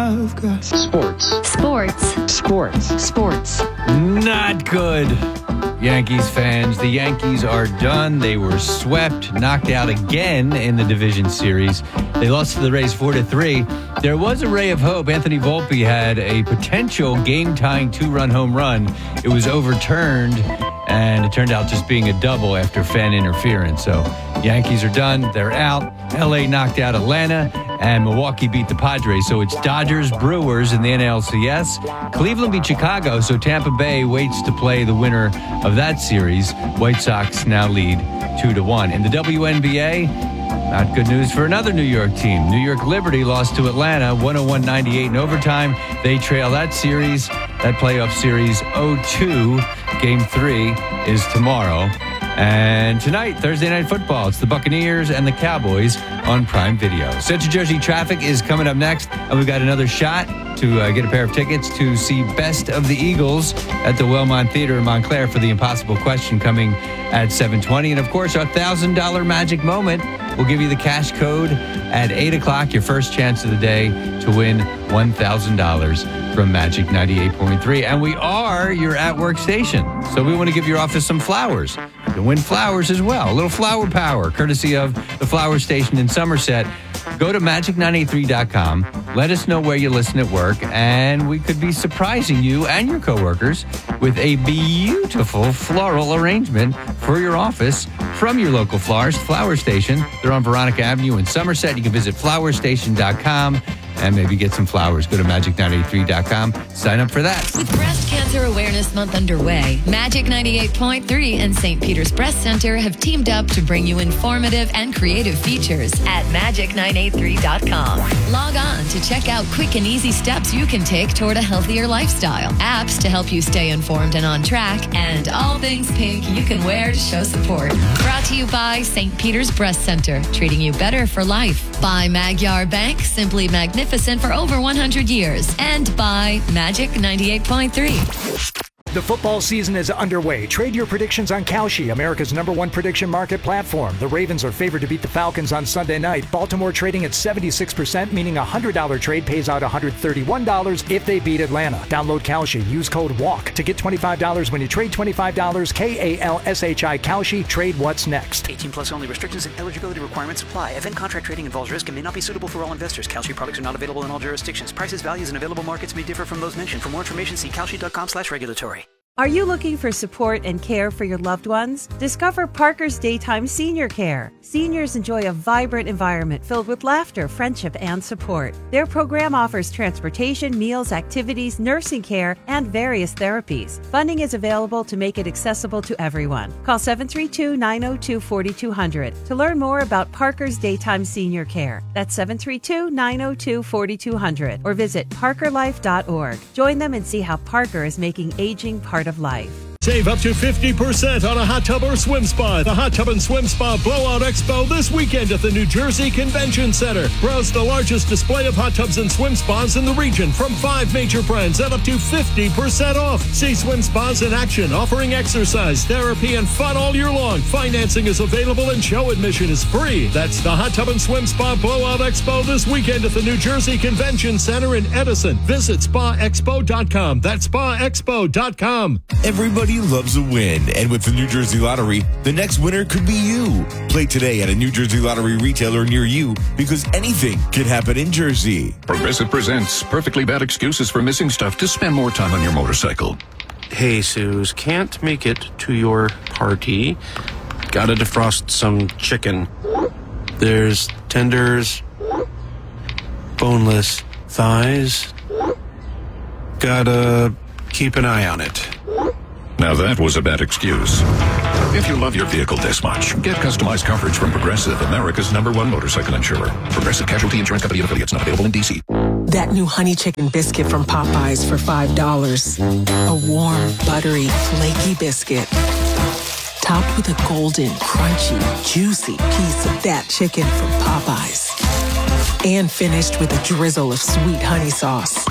I've got Sports. Not good. Yankees fans, the Yankees are done. They were swept, knocked out again in the division series. They lost to the Rays 4-3. There was a ray of hope. Anthony Volpe had a potential game-tying 2-run home run. It was overturned, and it turned out just being a double after fan interference. So Yankees are done. They're out. LA knocked out Atlanta, and Milwaukee beat the Padres. So it's Dodgers, Brewers in the NLCS. Cleveland beat Chicago, so Tampa Bay waits to play the winner of that series. White Sox now lead 2-1. In the WNBA, not good news for another New York team. New York Liberty lost to Atlanta 101-98 in overtime. They trail that series, that playoff series 0-2. Game 3 is tomorrow. And tonight, Thursday Night Football, it's the Buccaneers and the Cowboys on Prime Video. Central Jersey Traffic is coming up next, and we've got another shot to get a pair of tickets to see Best of the Eagles at the Wellmont Theater in Montclair for The Impossible Question coming at 7:20. And, of course, our $1,000 magic moment. We'll give you the cash code at 8 o'clock, your first chance of the day to win $1,000 from Magic 98.3. And we are your at-work station, so we want to give your office some flowers. You can win flowers as well. A little flower power, courtesy of the Flower Station in Somerset. Go to magic983.com. Let us know where you listen at work, and we could be surprising you and your coworkers with a beautiful floral arrangement for your office from your local florist, Flower Station. They're on Veronica Avenue in Somerset. You can visit flowerstation.com and maybe get some flowers. Go to magic983.com. Sign up for that. With Breast Cancer Awareness Month underway, Magic 98.3 and St. Peter's Breast Center have teamed up to bring you informative and creative features at magic983.com. Log on to check out quick and easy steps you can take toward a healthier lifestyle, apps to help you stay informed and on track, and all things pink you can wear to show support. Brought to you by St. Peter's Breast Center, treating you better for life. By Magyar Bank, simply magnificent for over 100 years. And by Magic 98.3. The football season is underway. Trade your predictions on Kalshi, America's #1 prediction market platform. The Ravens are favored to beat the Falcons on Sunday night. Baltimore trading at 76%, meaning a $100 trade pays out $131 if they beat Atlanta. Download Kalshi. Use code WALK to get $25 when you trade $25. KALSHI Kalshi. Trade what's next. 18 plus only. Restrictions and eligibility requirements apply. Event contract trading involves risk and may not be suitable for all investors. Kalshi products are not available in all jurisdictions. Prices, values, and available markets may differ from those mentioned. For more information, see kalshi.com/regulatory. Are you looking for support and care for your loved ones? Discover Parker's Daytime Senior Care. Seniors enjoy a vibrant environment filled with laughter, friendship, and support. Their program offers transportation, meals, activities, nursing care, and various therapies. Funding is available to make it accessible to everyone. Call 732-902-4200 to learn more about Parker's Daytime Senior Care. That's 732-902-4200 or visit parkerlife.org. Join them and see how Parker is making aging part of life. Save up to 50% on a hot tub or swim spa. The Hot Tub and Swim Spa Blowout Expo this weekend at the New Jersey Convention Center. Browse the largest display of hot tubs and swim spas in the region from 5 major brands at up to 50% off. See swim spas in action, offering exercise, therapy, and fun all year long. Financing is available and show admission is free. That's the Hot Tub and Swim Spa Blowout Expo this weekend at the New Jersey Convention Center in Edison. Visit spaexpo.com. That's spaexpo.com. Everybody loves a win, and with the New Jersey Lottery, the next winner could be you. Play today at a New Jersey Lottery retailer near you, because anything can happen in Jersey. Progressive presents Perfectly Bad Excuses for Missing Stuff to Spend More Time on Your Motorcycle. Hey, Suze, can't make it to your party. Gotta defrost some chicken. There's tenders, boneless thighs. Gotta keep an eye on it. Now that was a bad excuse. If you love your vehicle this much, get customized coverage from Progressive, America's #1 motorcycle insurer. Progressive Casualty Insurance Company and affiliates, not available in D.C. That new honey chicken biscuit from Popeyes for $5. A warm, buttery, flaky biscuit. Topped with a golden, crunchy, juicy piece of that chicken from Popeyes. And finished with a drizzle of sweet honey sauce.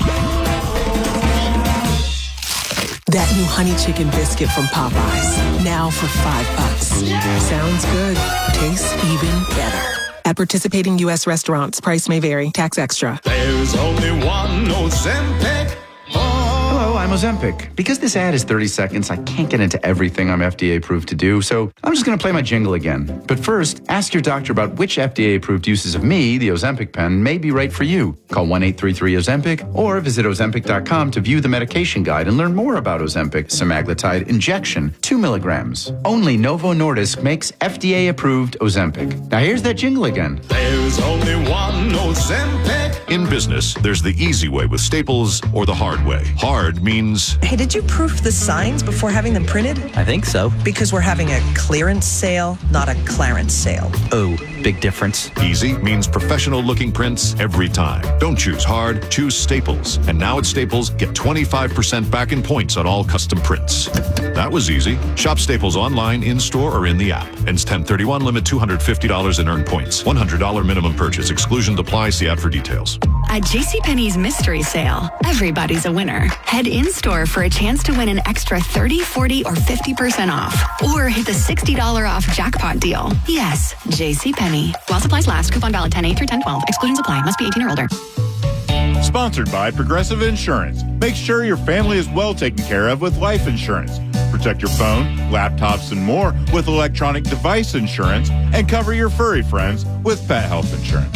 That new honey chicken biscuit from Popeyes, now for $5. Sounds good. Tastes even better. At participating U.S. restaurants, price may vary. Tax extra. There's only one Ozempic. Hello, I'm Ozempic. Because this ad is 30 seconds, I can't get into everything I'm FDA approved to do, so I'm just going to play my jingle again. But first, ask your doctor about which FDA approved uses of me, the Ozempic pen, may be right for you. Call 1-833-OZEMPIC or visit Ozempic.com to view the medication guide and learn more about Ozempic semaglutide injection, 2 milligrams. Only Novo Nordisk makes FDA approved Ozempic. Now here's that jingle again. There's only one Ozempic. In business, there's the easy way with Staples or the hard way. Hard means... Hey, did you proof the signs before having them printed? I think so. Because we're having a clearance sale, not a clarence sale. Oh, big difference. Easy means professional-looking prints every time. Don't choose hard, choose Staples. And now at Staples, get 25% back in points on all custom prints. That was easy. Shop Staples online, in-store, or in the app. Ends 10/31, limit $250 in earned points. $100 minimum purchase. Exclusions apply. See ad for details. At JCPenney's mystery sale, everybody's a winner. Head in-store for a chance to win an extra 30, 40, or 50% off. Or hit the $60 off jackpot deal. Yes, JCPenney. While supplies last. Coupon valid 10/8 through 10/12. Exclusions apply. Must be 18 or older. Sponsored by Progressive Insurance. Make sure your family is well taken care of with life insurance. Protect your phone, laptops, and more with electronic device insurance. And cover your furry friends with pet health insurance.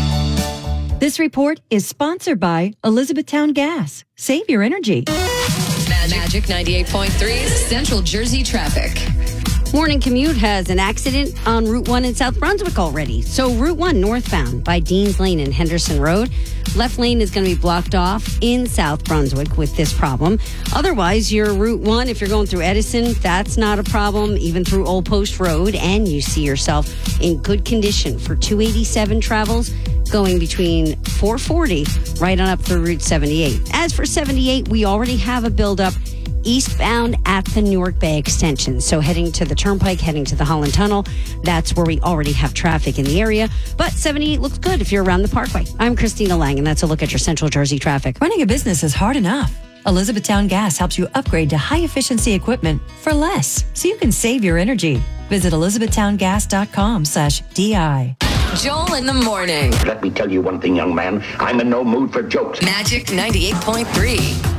This report is sponsored by Elizabethtown Gas. Save your energy. Magic 98.3 Central Jersey traffic. Morning commute has an accident on Route 1 in South Brunswick already. So Route 1 northbound by Deans Lane and Henderson Road. Left lane is going to be blocked off in South Brunswick with this problem. Otherwise, your Route 1, if you're going through Edison, that's not a problem, even through Old Post Road. And you see yourself in good condition for 287 travels going between 440 right on up through Route 78. As for 78, we already have a buildup eastbound at the Newark Bay extension. So heading to the Turnpike, heading to the Holland Tunnel, that's where we already have traffic in the area. But 78 looks good if you're around the Parkway. I'm Christina Lang, and that's a look at your Central Jersey traffic. Running a business is hard enough. Elizabethtown Gas helps you upgrade to high-efficiency equipment for less, so you can save your energy. Visit elizabethtowngas.com/DI. Joel in the morning. Let me tell you one thing, young man. I'm in no mood for jokes. Magic 98.3.